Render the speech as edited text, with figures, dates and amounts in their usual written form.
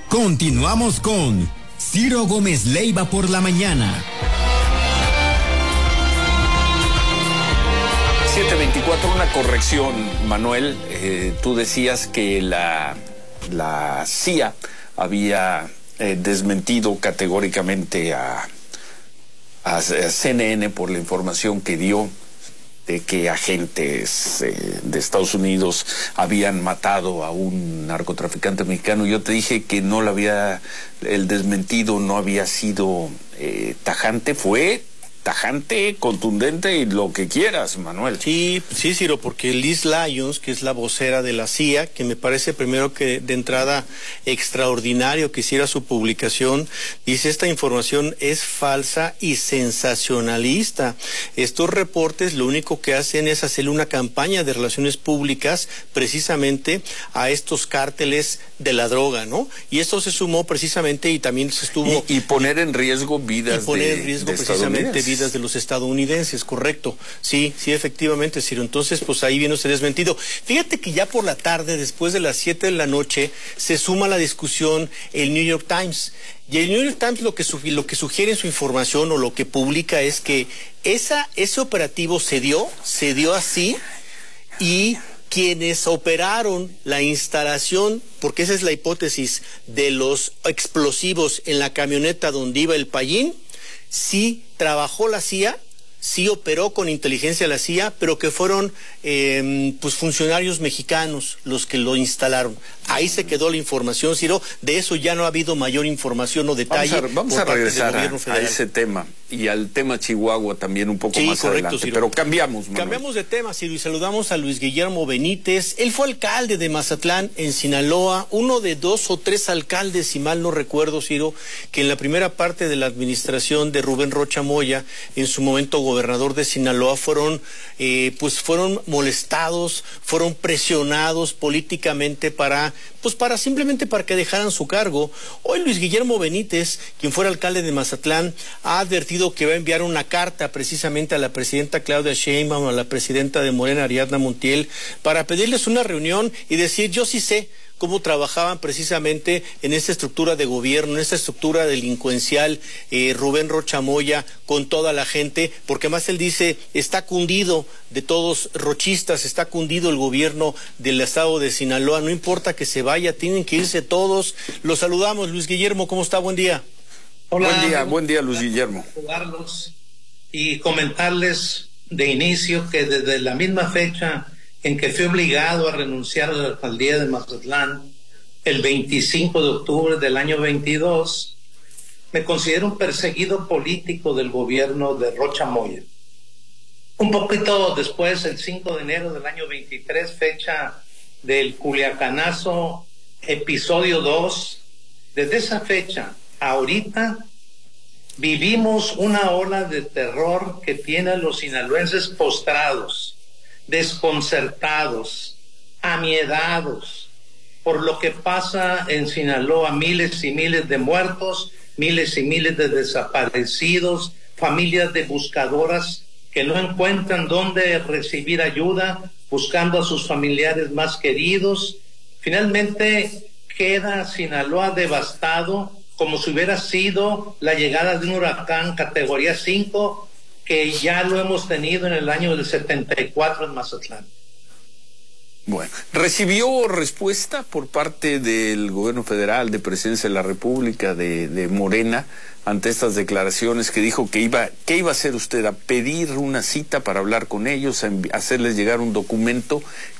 Continuamos con Ciro Gómez Leiva por la mañana. 7:24, una corrección, Manuel. Tú decías que la CIA había desmentido categóricamente a CNN por la información que dio de que agentes de Estados Unidos habían matado a un narcotraficante mexicano. Yo te dije que el desmentido no había sido tajante, fue tajante, contundente y lo que quieras, Manuel. Sí, Ciro, porque Liz Lyons, que es la vocera de la CIA, que me parece primero que de entrada extraordinario que hiciera su publicación, dice: esta información es falsa y sensacionalista. Estos reportes lo único que hacen es hacerle una campaña de relaciones públicas precisamente a estos cárteles de la droga, ¿no? Y esto se sumó precisamente y también se estuvo... Y poner en riesgo vidas precisamente vidas de los estadounidenses, correcto. Sí, efectivamente, Ciro. Entonces, pues ahí viene ese desmentido. Fíjate que ya por la tarde, después de las 7 de la noche, se suma a la discusión el New York Times. Y el New York Times lo que sugiere en su información o lo que publica es que ese operativo se dio así, y quienes operaron la instalación, porque esa es la hipótesis, de los explosivos en la camioneta donde iba el Pallín, sí trabajó la CIA, sí operó con inteligencia la CIA, pero que fueron pues funcionarios mexicanos los que lo instalaron. Ahí se quedó la información, Ciro. De eso ya no ha habido mayor información o detalle. Vamos a regresar a ese tema y al tema Chihuahua también un poco más adelante. Ciro. Pero cambiamos, Manuel. Cambiamos de tema, Ciro, y saludamos a Luis Guillermo Benítez. Él fue alcalde de Mazatlán, en Sinaloa, uno de 2 o 3 alcaldes, si mal no recuerdo, Ciro, que en la primera parte de la administración de Rubén Rocha Moya, en su momento gobernador de Sinaloa, fueron molestados, fueron presionados políticamente para simplemente para que dejaran su cargo. Hoy Luis Guillermo Benítez, quien fuera alcalde de Mazatlán, ha advertido que va a enviar una carta precisamente a la presidenta Claudia Sheinbaum, a la presidenta de Morena, Ariadna Montiel, para pedirles una reunión y decir: yo sí sé cómo trabajaban precisamente en esta estructura de gobierno, en esta estructura delincuencial, Rubén Rocha Moya, con toda la gente, porque más él dice, está cundido de todos rochistas, está cundido el gobierno del estado de Sinaloa, no importa que se vaya, tienen que irse todos. Los saludamos, Luis Guillermo, ¿cómo está? Buen día. Hola, buen día, Luis Guillermo. Saludarlos y comentarles de inicio que desde la misma fecha en que fui obligado a renunciar a la alcaldía de Mazatlán, el 25 de octubre del año 22, me considero un perseguido político del gobierno de Rocha Moya. Un poquito después, el 5 de enero del año 23, fecha del Culiacanazo, episodio 2, desde esa fecha a ahorita vivimos una ola de terror que tiene a los sinaloenses postrados, desconcertados, amiedados por lo que pasa en Sinaloa. Miles y miles de muertos, miles y miles de desaparecidos, familias de buscadoras que no encuentran dónde recibir ayuda, buscando a sus familiares más queridos. Finalmente queda Sinaloa devastado, como si hubiera sido la llegada de un huracán categoría 5, que ya lo hemos tenido en el año del 74 en Mazatlán. Bueno, ¿recibió respuesta por parte del gobierno federal, de Presidencia de la República, de Morena, ante estas declaraciones que dijo que ¿qué iba a hacer usted? ¿A pedir una cita para hablar con ellos, a hacerles llegar un documento?